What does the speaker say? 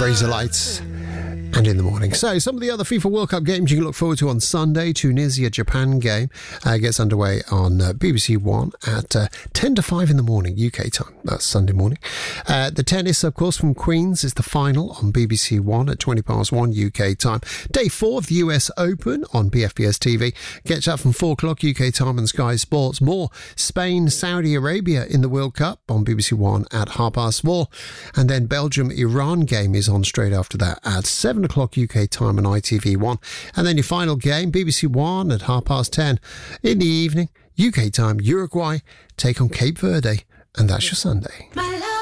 Razor Lights. And in the morning. So, some of the other FIFA World Cup games you can look forward to on Sunday. Tunisia-Japan game gets underway on BBC One at 10 to 5 in the morning, UK time. That's Sunday morning. The tennis, of course, from Queens is the final on BBC One at 20 past 1 UK time. Day 4 of the US Open on BFBS TV gets up from 4 o'clock UK time on Sky Sports. More Spain-Saudi Arabia in the World Cup on BBC One at 4:30. And then Belgium-Iran game is on straight after that at 7 o'clock UK time on ITV1. And then your final game, BBC One at 10:30 in the evening, UK time, Uruguay take on Cape Verde. And that's your Sunday.